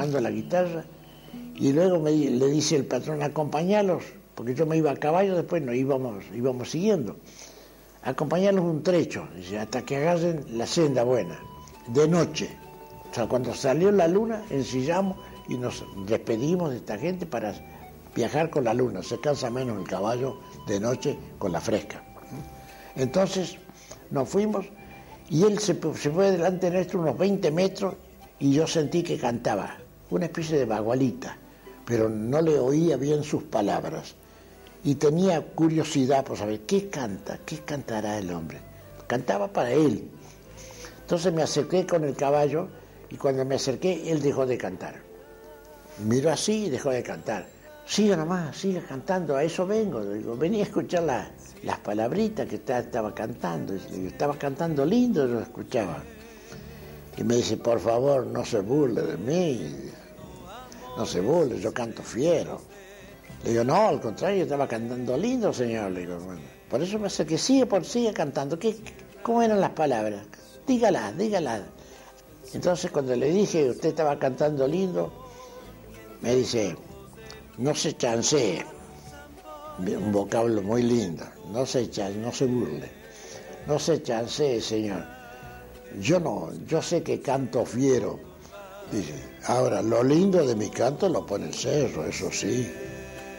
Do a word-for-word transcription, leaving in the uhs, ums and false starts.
tocando la guitarra, y luego me, le dice el patrón, acompañalos, porque yo me iba a caballo, después nos íbamos, íbamos siguiendo, acompañalos un trecho, dice, hasta que agarren la senda buena, de noche. O sea, cuando salió la luna, ensillamos y nos despedimos de esta gente para viajar con la luna. Se cansa menos el caballo de noche con la fresca. Entonces nos fuimos y él se, se fue delante de nuestro unos veinte metros y yo sentí que cantaba, una especie de bagualita, pero no le oía bien sus palabras. Y tenía curiosidad por saber qué canta, qué cantará el hombre. Cantaba para él. Entonces me acerqué con el caballo y cuando me acerqué él dejó de cantar. Miró así y dejó de cantar. Siga nomás, siga cantando, a eso vengo. Digo, venía a escuchar la, las palabritas que estaba, estaba cantando. Digo, estaba cantando lindo, lo escuchaba. Y me dice, por favor, no se burle de mí. No se burle, yo canto fiero. Le digo, no, al contrario, estaba cantando lindo, señor. Le digo, bueno, por eso me acerqué, sigue, por, sigue cantando. ¿Qué, ¿Cómo eran las palabras? Dígalas, dígalas. Entonces cuando le dije, usted estaba cantando lindo, me dice, no se chancee, un vocablo muy lindo, no se chancee, no se burle, no se chancee, señor. Yo no, yo sé que canto fiero, dice, ahora lo lindo de mi canto lo pone el cerro, eso sí.